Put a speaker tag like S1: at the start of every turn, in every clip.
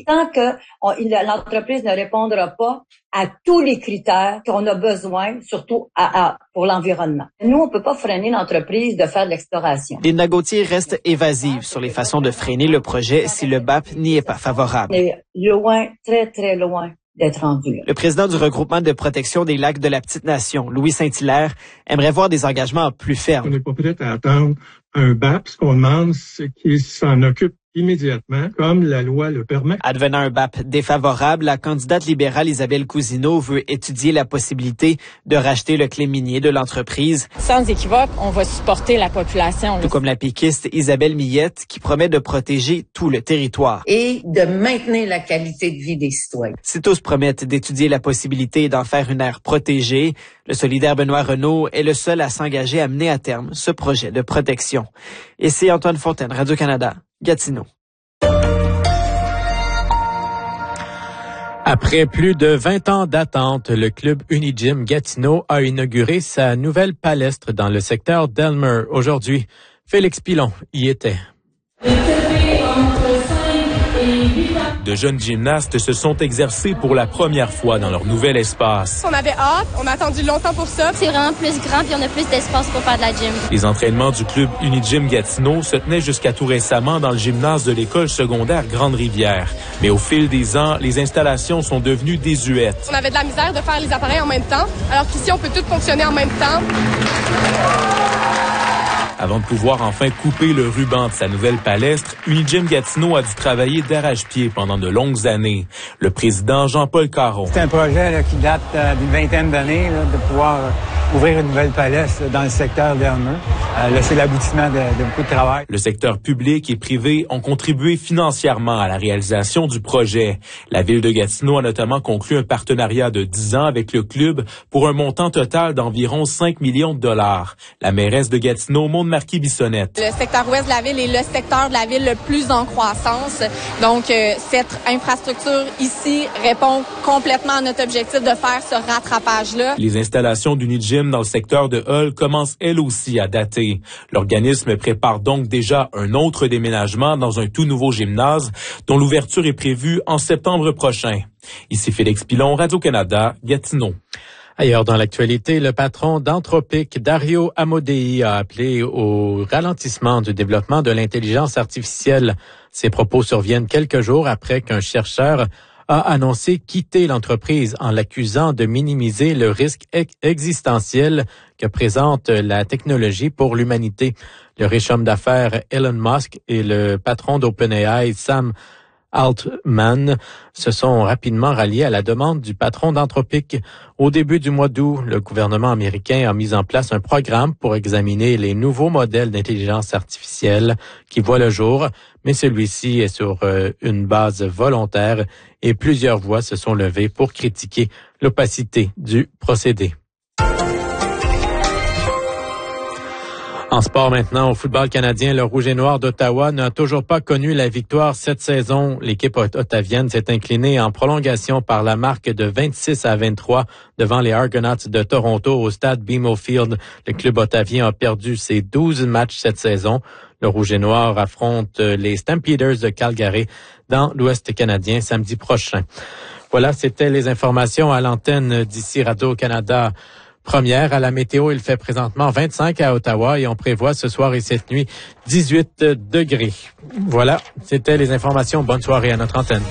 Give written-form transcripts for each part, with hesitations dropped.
S1: tant que l'entreprise ne répondra pas à tous les critères qu'on a besoin, surtout pour l'environnement. Nous, on peut pas freiner l'entreprise de faire de l'exploration.
S2: Linda Gauthier reste évasive sur les façons de freiner le projet si le BAP n'y est pas favorable.
S1: On est loin, très, très loin d'être rendu là.
S2: Le président du regroupement de protection des lacs de la Petite-Nation, Louis Saint-Hilaire, aimerait voir des engagements plus fermes.
S3: On n'est pas prêt à attendre un BAP. Ce qu'on demande, c'est qu'il s'en occupe immédiatement, comme la loi le permet.
S2: Advenant un BAP défavorable, la candidate libérale Isabelle Cousineau veut étudier la possibilité de racheter le clé minier de l'entreprise.
S4: Sans équivoque, on va supporter la population.
S2: Tout comme la péquiste Isabelle Millette, qui promet de protéger tout le territoire.
S5: Et de maintenir la qualité de vie des citoyens.
S2: Si tous promettent d'étudier la possibilité d'en faire une aire protégée, le solidaire Benoît Renaud est le seul à s'engager à mener à terme ce projet de protection. Et c'est Antoine Fontaine, Radio-Canada, Gatineau.
S6: Après plus de 20 ans d'attente, le club Unigym Gatineau a inauguré sa nouvelle palestre dans le secteur d'Elmer aujourd'hui. Félix Pilon y était.
S7: De jeunes gymnastes se sont exercés pour la première fois dans leur nouvel espace.
S8: On avait hâte, on a attendu longtemps pour ça.
S9: C'est vraiment plus grand puis on a plus d'espace pour faire de la gym.
S7: Les entraînements du club Unigym Gatineau se tenaient jusqu'à tout récemment dans le gymnase de l'école secondaire Grande-Rivière. Mais au fil des ans, les installations sont devenues désuètes.
S8: On avait de la misère de faire les appareils en même temps, alors qu'ici, on peut tout fonctionner en même temps.
S7: Avant de pouvoir enfin couper le ruban de sa nouvelle palestre, Unigym Gatineau a dû travailler d'arrache-pied pendant de longues années. Le président Jean-Paul Caron.
S10: C'est un projet qui date d'une vingtaine d'années de pouvoir ouvrir une nouvelle palestre dans le secteur d'Elmer. C'est l'aboutissement de beaucoup de travail.
S7: Le secteur public et privé ont contribué financièrement à la réalisation du projet. La ville de Gatineau a notamment conclu un partenariat de 10 ans avec le club pour un montant total d'environ 5 millions de dollars. La mairesse de Gatineau, Maude-Marquis Bissonnette.
S8: Le secteur ouest de la ville est le secteur de la ville le plus en croissance. Donc, cette infrastructure ici répond complètement à notre objectif de faire ce rattrapage-là.
S7: Les installations d'Unigym dans le secteur de Hull commencent elles aussi à dater. L'organisme prépare donc déjà un autre déménagement dans un tout nouveau gymnase dont l'ouverture est prévue en septembre prochain. Ici Félix Pilon, Radio-Canada, Gatineau.
S6: Ailleurs dans l'actualité, le patron d'Anthropic, Dario Amodei, a appelé au ralentissement du développement de l'intelligence artificielle. Ces propos surviennent quelques jours après qu'un chercheur a annoncé quitter l'entreprise en l'accusant de minimiser le risque existentiel que présente la technologie pour l'humanité. Le riche homme d'affaires Elon Musk et le patron d'OpenAI, Sam Altman, se sont rapidement ralliés à la demande du patron d'Anthropic. Au début du mois d'août, le gouvernement américain a mis en place un programme pour examiner les nouveaux modèles d'intelligence artificielle qui voient le jour, mais celui-ci est sur une base volontaire et plusieurs voix se sont levées pour critiquer l'opacité du procédé. En sport maintenant, au football canadien, le Rouge et Noir d'Ottawa n'a toujours pas connu la victoire cette saison. L'équipe ottavienne s'est inclinée en prolongation par la marque de 26-23 devant les Argonauts de Toronto au stade BMO Field. Le club ottavien a perdu ses 12 matchs cette saison. Le Rouge et Noir affronte les Stampeders de Calgary dans l'Ouest canadien samedi prochain. Voilà, c'était les informations à l'antenne d'ici Radio-Canada. Première à la météo, il fait présentement 25 à Ottawa et on prévoit ce soir et cette nuit 18 degrés. Voilà, c'était les informations. Bonne soirée à notre antenne.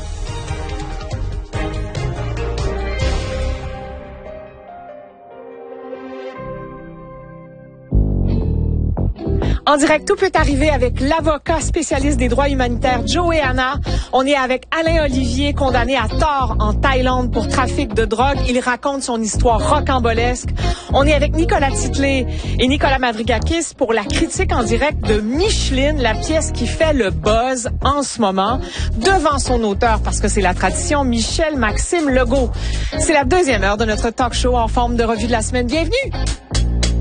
S11: En direct, tout peut arriver avec l'avocat spécialiste des droits humanitaires Joey Hanna. On est avec Alain Olivier, condamné à tort en Thaïlande pour trafic de drogue. Il raconte son histoire rocambolesque. On est avec Nicolas Titley et Nicolas Madrigakis pour la critique en direct de Micheline, la pièce qui fait le buzz en ce moment, devant son auteur, parce que c'est la tradition, Michel Maxime Legault. C'est la deuxième heure de notre talk show en forme de revue de la semaine. Bienvenue!